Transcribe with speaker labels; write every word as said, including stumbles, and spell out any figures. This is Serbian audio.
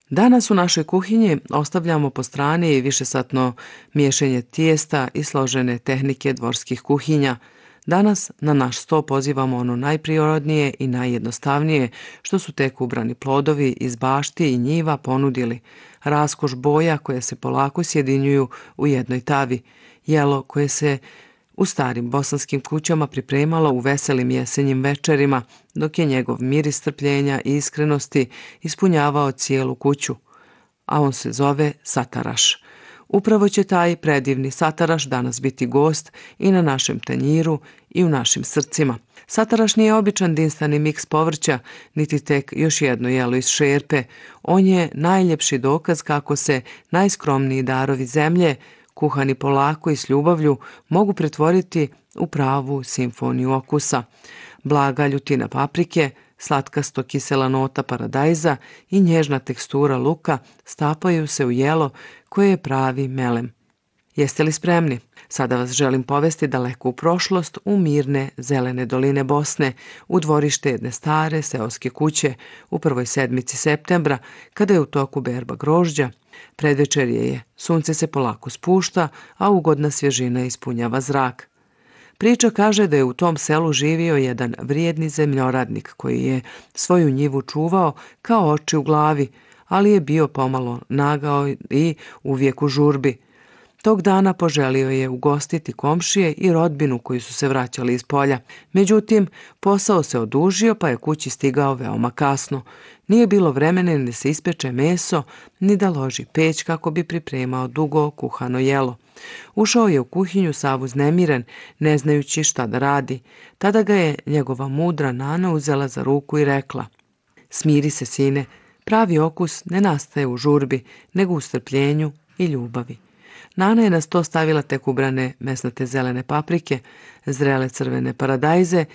Speaker 1: Danas u našoj kuhinji ostavljamo po strani i višesatno miješanje tijesta i složene tehnike dvorskih kuhinja. Danas na naš sto pozivamo ono najprirodnije i najjednostavnije što su tek ubrani plodovi iz bašti i njiva ponudili. Raskoš boja koje se polako sjedinjuju u jednoj tavi, jelo koje se u starim bosanskim kućama pripremalo u veselim jesenjim večerima, dok je njegov miris strpljenja i iskrenosti ispunjavao cijelu kuću. A on se zove sataraš. Upravo će taj predivni sataraš danas biti gost i na našem tanjiru i u našim srcima. Sataraš nije običan dinstani miks povrća, niti tek još jedno jelo iz šerpe. On je najljepši dokaz kako se najskromniji darovi zemlje, kuhani polako i s ljubavlju, mogu pretvoriti u pravu simfoniju okusa. Blaga ljutina paprike, slatkasto kisela nota paradajza i nježna tekstura luka stapaju se u jelo koje je pravi melem. Jeste li spremni? Sada vas želim povesti daleko u prošlost, u mirne zelene doline Bosne, u dvorište jedne stare seoske kuće u prvoj sedmici septembra, kada je u toku berba grožđa. Predvečerje je, sunce se polako spušta, a ugodna svježina ispunjava zrak. Priča kaže da je u tom selu živio jedan vrijedni zemljoradnik koji je svoju njivu čuvao kao oči u glavi, ali je bio pomalo nagao i uvijek u žurbi. Tog dana poželio je ugostiti komšije i rodbinu koji su se vraćali iz polja. Međutim, posao se odužio pa je kući stigao veoma kasno. Nije bilo vremena ni da se ispeče meso, ni da loži peć kako bi pripremao dugo kuhano jelo. Ušao je u kuhinju sav uznemiren, ne znajući šta da radi. Tada ga je njegova mudra nana uzela za ruku i rekla: "Smiri se, sine, pravi okus ne nastaje u žurbi, nego u strpljenju i ljubavi." Nana je na sto stavila tek ubrane mesnate zelene paprike, zrele crvene paradajze